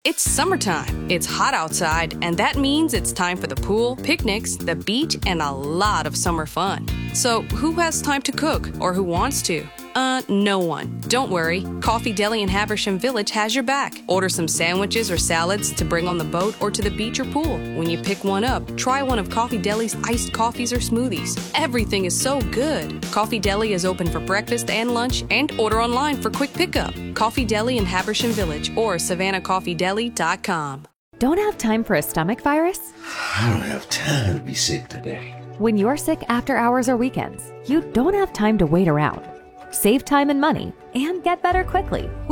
It's summertime. It's hot outside, and that means it's time for the pool, picnics, the beach, and a lot of summer fun. So, who has time to cook, or who wants to? No one. Don't worry. Coffee Deli in Habersham Village has your back. Order some sandwiches or salads to bring on the boat or to the beach or pool. When you pick one up, try one of Coffee Deli's iced coffees or smoothies. Everything is so good. Coffee Deli is open for breakfast and lunch, and order online for quick pickup. Coffee Deli in Habersham Village or SavannahCoffeeDeli.com. Don't have time for a stomach virus? I don't have time to be sick today. When you're sick after hours or weekends, you don't have time to wait around. Save time and money and get better quickly